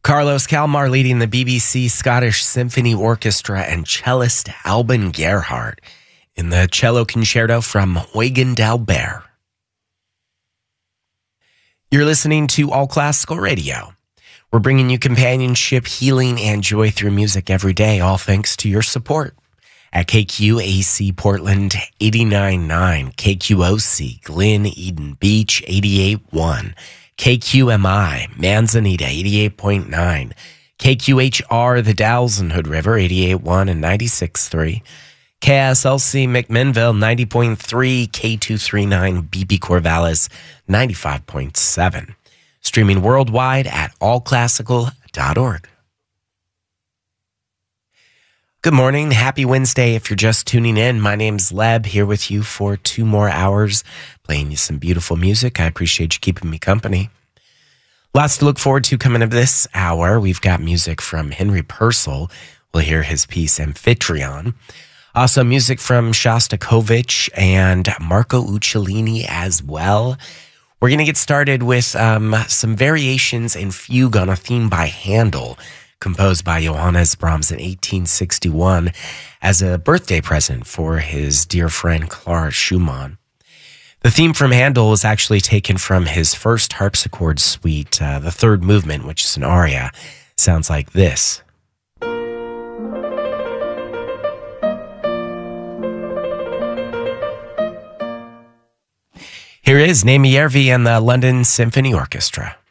Carlos Kalmar leading the BBC Scottish Symphony Orchestra and cellist Alban Gerhardt in the cello concerto from Eugen d'Albert. You're listening to All Classical Radio. We're bringing you companionship, healing, and joy through music every day, all thanks to your support. At KQAC Portland 89.9, KQOC Glen Eden Beach 88.1, KQMI Manzanita 88.9, KQHR The Dalles and Hood River 88.1 and 96.3, KSLC McMinnville 90.3, K239 BB Corvallis 95.7. Streaming worldwide at allclassical.org. Good morning. Happy Wednesday. If you're just tuning in, my name's Leb, here with you for 2 more hours, playing you some beautiful music. I appreciate you keeping me company. Lots to look forward to coming up this hour. We've got music from Henry Purcell. We'll hear his piece Amphitryon. Also music from Shostakovich and Marco Uccellini as well. We're going to get started with some variations and fugue on a theme by Handel, composed by Johannes Brahms in 1861 as a birthday present for his dear friend Clara Schumann. The theme from Handel is actually taken from his first harpsichord suite, the third movement, which is an aria. Sounds like this. Here is Naimi Järvi and the London Symphony Orchestra.